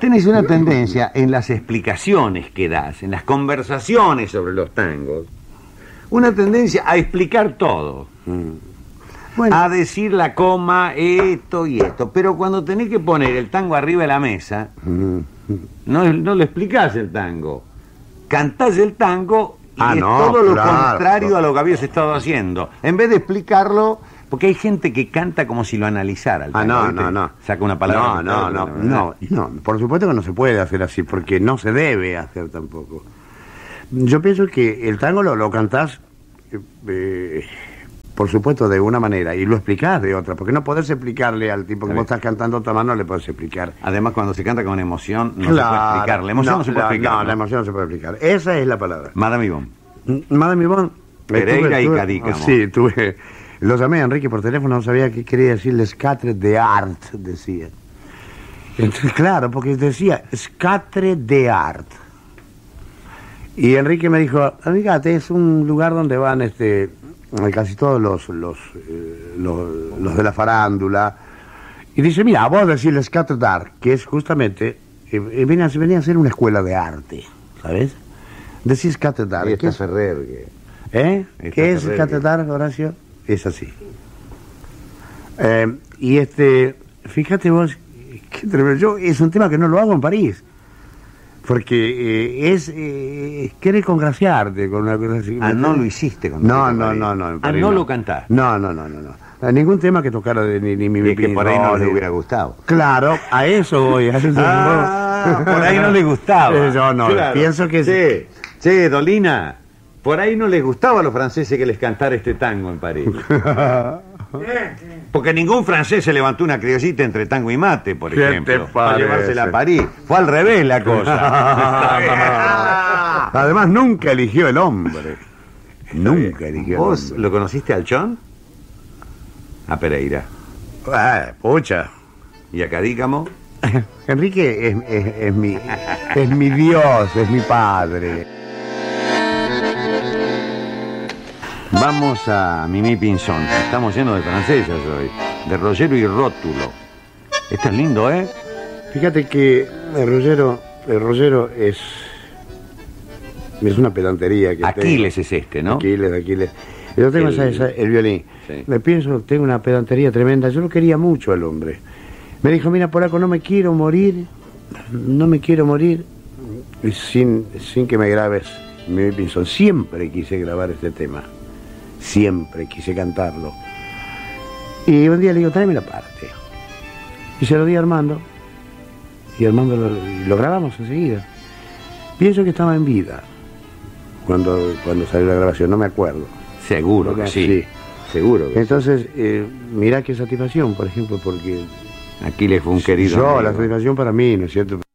tenés una tendencia en las explicaciones que das, en las conversaciones sobre los tangos, una tendencia a explicar todo. Bueno, a decir la coma, esto y esto. Pero cuando tenés que poner el tango arriba de la mesa, no lo explicás el tango. Cantás el tango y es todo lo contrario a lo que habías estado haciendo. En vez de explicarlo, porque hay gente que canta como si lo analizara el tango. No. Saca una palabra. No. Por supuesto que no se puede hacer así, porque no se debe hacer tampoco. Yo pienso que el tango lo cantás... por supuesto de una manera y lo explicás de otra, porque no podés explicarle al tipo que vos estás cantando otra mano, no le podés explicar. Además, cuando se canta con emoción no se puede explicar. La emoción no se puede explicar. No, la emoción no se puede explicar. Esa es la palabra. Madame Yvonne. Madame Yvonne. Pereira y Cadícamo. Sí, lo llamé a Enrique por teléfono, no sabía qué quería decir, Scatre de Art, decía. Entonces, claro, porque decía Scatre de Art. Y Enrique me dijo, fíjate, es un lugar donde van casi todos los de la farándula. Y dice, mira, vos decís el Scatre d'Art, que es justamente, venía a ser una escuela de arte, ¿sabes? Decís Scatre d'Art. ¿Qué es Ferrer? ¿Qué es Scatre d'Art, Horacio? Es así. Y fíjate vos, qué tremendo. Es un tema que no lo hago en París. Porque quiere congraciarte con una cosa así. No lo hiciste con No. No lo cantás. No. Ningún tema que tocara ni mi que por ahí no le hubiera gustado. Claro, a eso voy. Por ahí no le gustaba. Yo no, claro. Pienso que Che, Dolina, por ahí no les gustaba a los franceses que les cantara este tango en París. Porque ningún francés se levantó una criollita entre tango y mate, por ejemplo, para llevársela a París. Fue al revés la cosa. Además, nunca eligió el hombre. Nunca eligió el hombre. ¿Vos lo conociste al Chon? A Pereira. Pucha. ¿Y a Cadícamo? Enrique es mi Dios, es mi padre. Vamos a Mimi Pinzón. Estamos llenos de franceses hoy. De Rogero y Rótulo. Este es lindo, ¿eh? Fíjate que el Rogero es una pedantería que Aquiles es ¿no? Aquiles. Yo tengo el violín. Sí. Tengo una pedantería tremenda. Yo lo quería mucho al hombre. Me dijo, mira, Polaco, no me quiero morir sin que me grabes Mimi Pinzón. Siempre quise grabar este tema. Siempre quise cantarlo. Y un día le digo, tráeme la parte. Y se lo di a Armando. Y Armando lo grabamos enseguida. Pienso que estaba en vida cuando salió la grabación, no me acuerdo. Seguro que sí. Seguro que entonces, mirá qué satisfacción, por ejemplo, porque... Aquiles fue un querido amigo. La satisfacción para mí, ¿no es cierto?